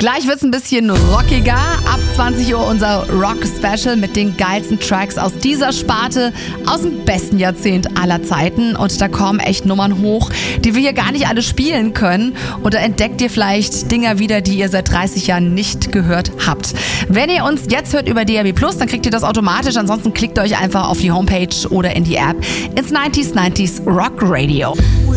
Gleich wird's ein bisschen rockiger. Ab 20 Uhr unser Rock-Special mit den geilsten Tracks aus dieser Sparte, aus dem besten Jahrzehnt aller Zeiten. Und da kommen echt Nummern hoch, die wir hier gar nicht alle spielen können. Und da entdeckt ihr vielleicht Dinger wieder, die ihr seit 30 Jahren nicht gehört habt. Wenn ihr uns jetzt hört über DAB+, dann kriegt ihr das automatisch. Ansonsten klickt euch einfach auf die Homepage oder in die App ins 90s Rock Radio.